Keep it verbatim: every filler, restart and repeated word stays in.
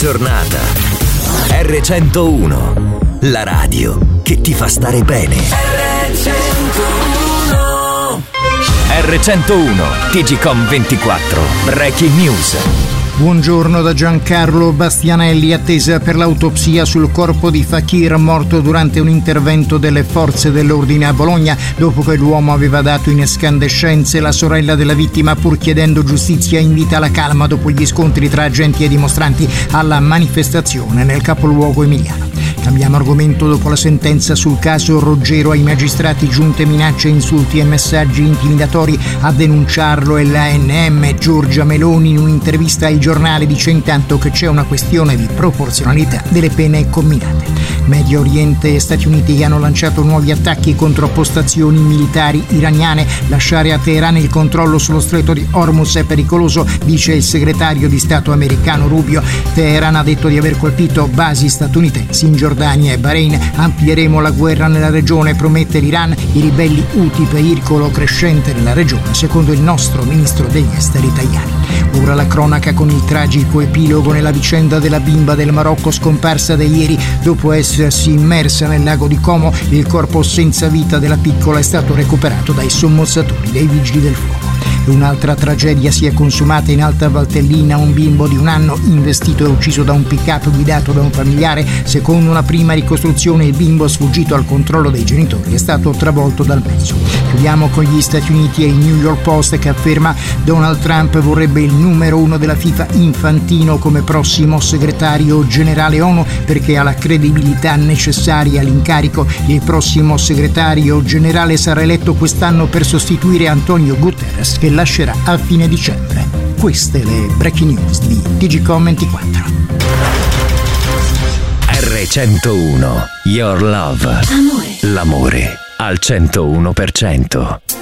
giornata. erre centouno, la radio che ti fa stare bene. erre centouno erre centouno, T G Com ventiquattro, Breaking News. Buongiorno da Giancarlo Bastianelli. Attesa per l'autopsia sul corpo di Fakir, morto durante un intervento delle forze dell'ordine a Bologna, dopo che l'uomo aveva dato in escandescenze. La sorella della vittima, pur chiedendo giustizia, invita alla calma dopo gli scontri tra agenti e dimostranti alla manifestazione nel capoluogo emiliano. Cambiamo argomento. Dopo la sentenza sul caso Roggero, ai magistrati giunte minacce, insulti e messaggi intimidatori. A denunciarlo è l'A N M. Giorgia Meloni, in un'intervista ai giornali, dice intanto che c'è una questione di proporzionalità delle pene comminate. Medio Oriente e Stati Uniti hanno lanciato nuovi attacchi contro postazioni militari iraniane. Lasciare a Teheran il controllo sullo stretto di Hormuz è pericoloso, dice il segretario di Stato americano Rubio. Teheran ha detto di aver colpito basi statunitensi in Giordania e Bahrain. Amplieremo la guerra nella regione, promette l'Iran. I ribelli Houthi, pericolo crescente nella regione, secondo il nostro ministro degli esteri italiani. Ora la cronaca con il tragico epilogo nella vicenda della bimba del Marocco scomparsa da ieri dopo essersi immersa nel lago di Como. Il corpo senza vita della piccola è stato recuperato dai sommozzatori dei vigili del fuoco. Un'altra tragedia si è consumata in Alta Valtellina. Un bimbo di un anno investito e ucciso da un pick-up guidato da un familiare. Secondo una prima ricostruzione, il bimbo, sfuggito al controllo dei genitori, è stato travolto dal mezzo. Chiudiamo con gli Stati Uniti e il New York Post, che afferma: Donald Trump vorrebbe il numero uno della FIFA, Infantino, come prossimo segretario generale ONU, perché ha la credibilità necessaria all'incarico. Il prossimo segretario generale sarà eletto quest'anno per sostituire Antonio Guterres, che lascerà a fine dicembre. Queste le breaking news di T G Com ventiquattro. erre centouno, Your Love. Amore. L'amore al centouno per cento.